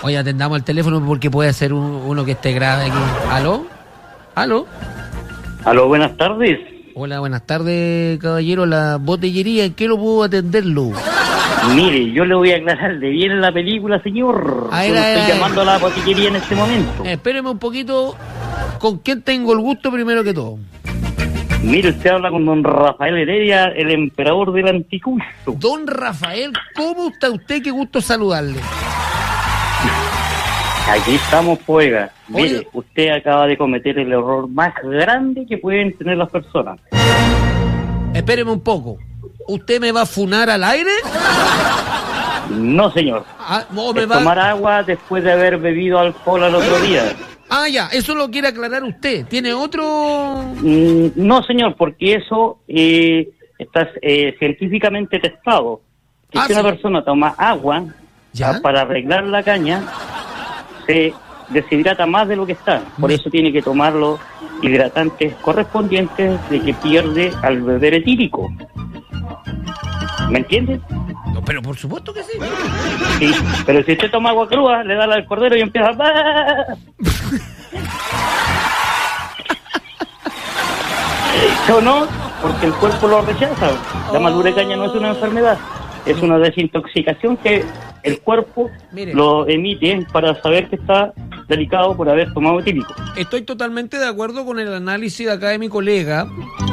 Oye, atendamos el teléfono porque puede ser uno que esté grave aquí. ¿Aló? ¿Aló? Aló, buenas tardes. Hola, buenas tardes, caballero. La botellería, ¿en qué lo puedo atenderlo? Mire, yo le voy a aclarar de bien la película, señor. Yo no estoy llamando a la botellería en este momento. Espéreme un poquito. ¿Con quién tengo el gusto primero que todo? Mire, usted habla con don Rafael Heredia, el emperador del anticucho. Don Rafael, ¿cómo está usted? Qué gusto saludarle. Aquí estamos, poega. Mire, Oye, usted acaba de cometer el error más grande que pueden tener las personas. espéreme un poco. ¿Usted me va a funar al aire? No, señor. ¿O me Es va... tomar agua después de haber bebido alcohol al otro día. ya, eso lo quiere aclarar usted. ¿Tiene otro...? No, señor, porque eso está científicamente testado. Que si una persona toma agua para arreglar la caña, se deshidrata más de lo que está. Por eso tiene que tomar los hidratantes correspondientes de que pierde al beber etílico. ¿Me entiendes? No, pero por supuesto que sí. Sí, pero si usted toma agua cruda, le da al cordero y empieza ¿o no? Porque el cuerpo lo rechaza. La madura de caña no es una enfermedad, es una desintoxicación que el cuerpo lo emite para saber que está delicado por haber tomado etílico. Estoy totalmente de acuerdo con el análisis de acá de mi colega.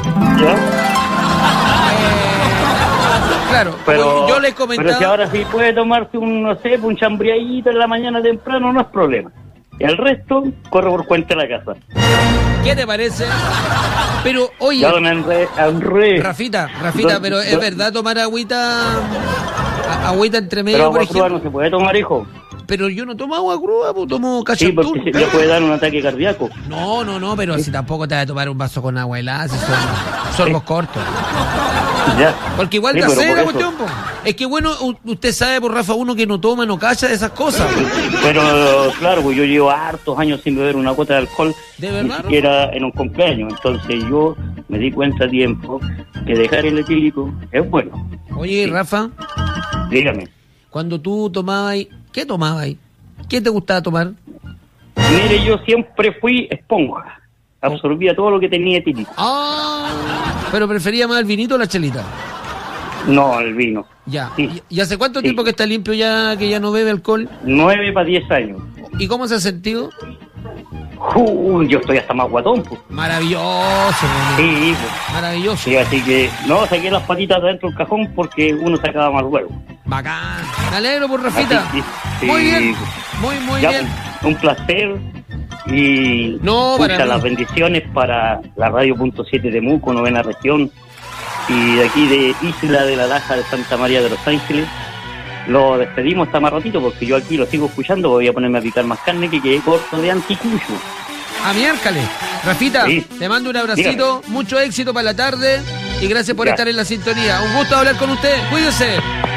Claro, pero yo les comentaba... Pero si ahora sí puede tomarse un chambriadito en la mañana temprano, no es problema. El resto corre por cuenta de la casa. ¿Qué te parece? Pero, oye... Ya, don Rafita, pero ¿es verdad tomar agüita entre medio, pero por agua ejemplo? cruda no se puede tomar, hijo. Pero yo no tomo agua cruda, pues tomo Sí, cachantún. porque le puede dar un ataque cardíaco. No, pero si tampoco te vas a tomar un vaso con agua helada, si son sorbos cortos. Ya. Porque igual Sí, te pero hace por la eso. cuestión, po. Es que bueno, usted sabe, por Rafa, uno que no toma, no cacha de esas cosas. Pero claro, pues yo llevo hartos años sin beber una gota de alcohol. ¿De verdad? Ni siquiera en un cumpleaños. Entonces yo me di cuenta a tiempo que dejar el etílico es bueno. Oye, sí. Rafa. Dígame. Cuando tú tomabas, ¿qué tomabas? ¿Qué te gustaba tomar? Mire, yo siempre fui esponja. Absorbía todo lo que tenía etílico. Pero prefería más el vinito o la chelita. No, el vino. Ya. Sí. ¿Y hace cuánto tiempo que está limpio ya, que ya no bebe alcohol? 9 para 10 años. ¿Y cómo se ha sentido? Yo estoy hasta más guatón, pues. Maravilloso, sí, pues. Maravilloso. Sí, así que, saqué las patitas de dentro del cajón porque uno sacaba más luego. Bacán. Me alegro por Rafita. Sí, muy bien. Muy ya, bien. Un placer. Y las bendiciones para la Radio.7 de Muco, novena región, y de aquí de Isla de la Laja de Santa María de los Ángeles. Lo despedimos hasta más ratito porque yo aquí lo sigo escuchando. Voy a ponerme a picar más carne que quedé corto de anticucho. Miércoles. Rafita, te mando un abracito. Dígame. Mucho éxito para la tarde y gracias por estar en la sintonía. Un gusto hablar con usted. Cuídese.